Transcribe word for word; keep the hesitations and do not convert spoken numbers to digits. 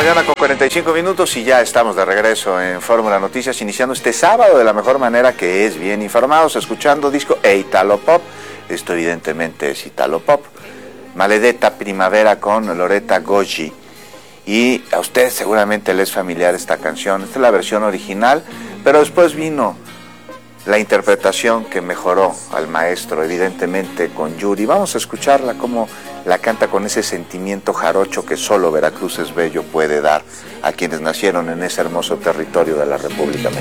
mañana con cuarenta y cinco minutos y ya estamos de regreso en Fórmula Noticias, iniciando este sábado de la mejor manera, que es bien informados, escuchando disco e Italo Pop. Esto evidentemente es Italo Pop. Maledetta Primavera con Loretta Goggi. Y a usted seguramente le es familiar esta canción. Esta es la versión original, pero después vino la interpretación que mejoró al maestro, evidentemente con Yuri. Vamos a escucharla como la canta con ese sentimiento jarocho que solo Veracruz es bello puede dar a quienes nacieron en ese hermoso territorio de la República Mexicana.